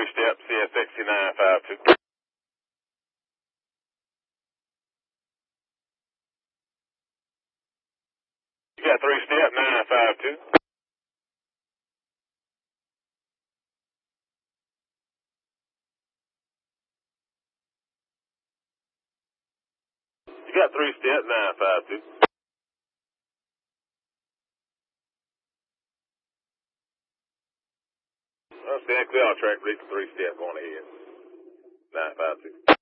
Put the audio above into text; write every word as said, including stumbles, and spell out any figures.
three step, C S X nine five two. You got three step, nine five two. You got three step, nine five two. Well, stand clear on track, reach three step going ahead. nine five two.